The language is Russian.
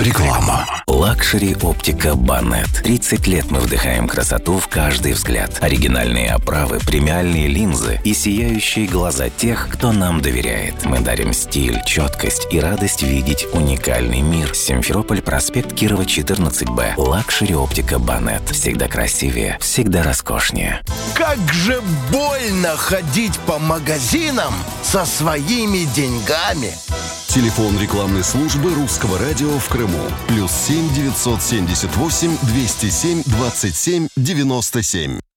Реклама. Лакшери оптика Банет. 30 лет мы вдыхаем красоту в каждый взгляд. Оригинальные оправы, премиальные линзы и сияющие глаза тех, кто нам доверяет. Мы дарим стиль, четкость и радость видеть уникальный мир. Симферополь, проспект Кирова, 14Б. Лакшери оптика Банет. Всегда красивее, всегда роскошнее. Как же больно ходить по магазинам со своими деньгами. Телефон рекламной службы Русского радио в Крыму. +7 978 207 27 97.